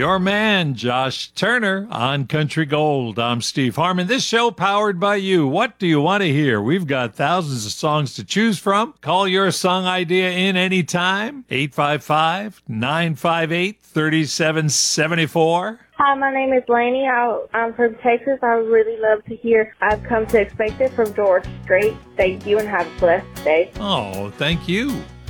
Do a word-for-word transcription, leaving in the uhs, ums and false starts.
your man, Josh Turner, on Country Gold. I'm Steve Harmon. This show powered by you. What do you want to hear? We've got thousands of songs to choose from. Call your song idea in anytime. eight five five, nine five eight, three seven seven four. Hi, my name is Lainey. I, I'm from Texas. I would really love to hear I've Come to Expect It from George Strait. Thank you and have a blessed day. Oh, thank you.